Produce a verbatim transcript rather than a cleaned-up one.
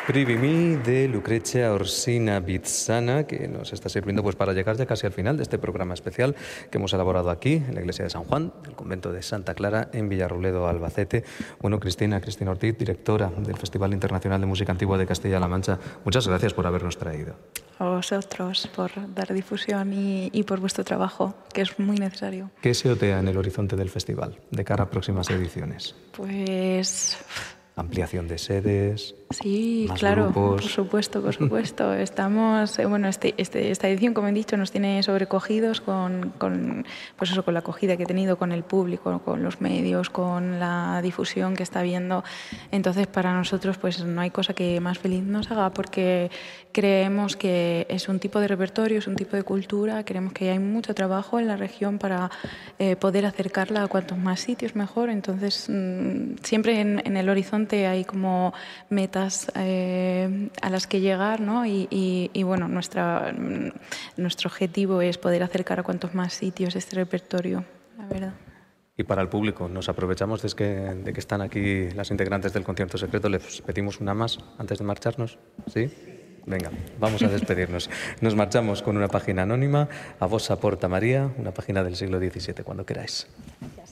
Privimi de Lucrecia Orsina Bizzana, que nos está sirviendo pues para llegar ya casi al final de este programa especial que hemos elaborado aquí en la iglesia de San Juan, el convento de Santa Clara en Villarrobledo, Albacete. Bueno, Cristina, Cristina Ortiz, directora del Festival Internacional de Música Antigua de Castilla-La Mancha, muchas gracias por habernos traído. A vosotros por dar difusión y, y por vuestro trabajo, que es muy necesario. ¿Qué se otea en el horizonte del festival de cara a próximas ediciones? Pues... Ampliación de sedes. Sí, más claro, grupos. por supuesto, por supuesto. Estamos, eh, bueno, este, este, esta edición, como he dicho, nos tiene sobrecogidos con, con, pues eso, con la acogida que he tenido con el público, con los medios, con la difusión que está habiendo. Entonces, para nosotros, pues no hay cosa que más feliz nos haga, porque creemos que es un tipo de repertorio, es un tipo de cultura. Creemos que hay mucho trabajo en la región para eh, poder acercarla a cuantos más sitios mejor. Entonces, mmm, siempre en, en el horizonte hay como metas Eh, a las que llegar, ¿no? Y, y, y bueno, nuestra, nuestro objetivo es poder acercar a cuantos más sitios este repertorio, la verdad. Y para el público, nos aprovechamos de que, de que están aquí las integrantes del concierto secreto, les pedimos una más antes de marcharnos, ¿sí? Venga, vamos a despedirnos. Nos marchamos con una página anónima, A vos aporta María, una página del siglo diecisiete, cuando queráis.